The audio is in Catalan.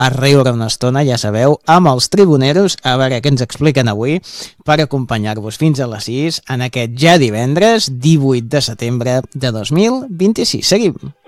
a riure una estona, ja sabeu, amb els tribuneros, a veure què ens expliquen avui, per acompanyar-vos fins a les 6 en aquest ja divendres 18 de setembre de 2026. Seguim!